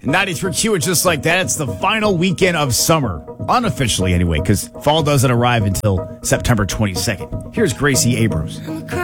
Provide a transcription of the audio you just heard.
93Q, it's just like that. It's the final weekend of summer. Unofficially, anyway, because fall doesn't arrive until September 22nd. Here's Gracie Abrams.